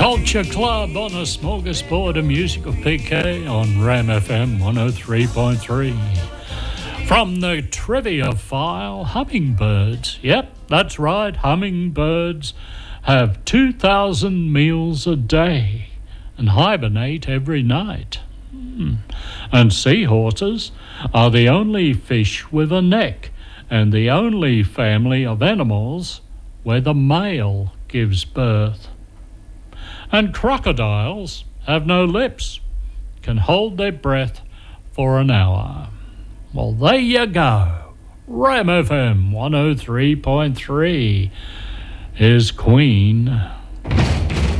Culture Club on a smorgasbord of music of PK on Ram FM 103.3. From the trivia file, hummingbirds. Yep, that's right, hummingbirds have 2,000 meals a day and hibernate every night. And seahorses are the only fish with a neck and the only family of animals where the male gives birth. And crocodiles have no lips, can hold their breath for an hour. Well, there you go. Ram FM 103.3 is Queen